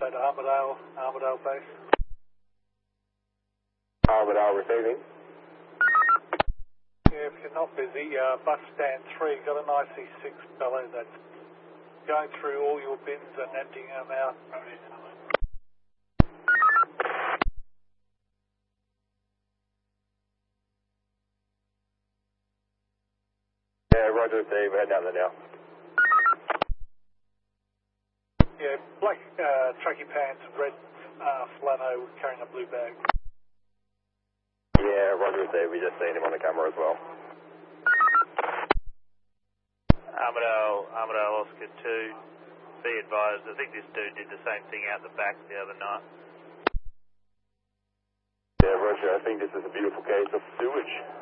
at Armadale base. Armadale receiving. Yeah, if you're not busy, bus stand 3, got an IC6 fellow that's going through all your bins and emptying them out. Yeah, roger, Steve, we're heading down there now. Yeah, black tracky pants, red flannel carrying a blue bag. Yeah, roger, Steve, we just seen him on the camera as well. Armadale Oscar 2, be advised, I think this dude did the same thing out the back the other night. Yeah, roger, I think this is a beautiful case of sewage.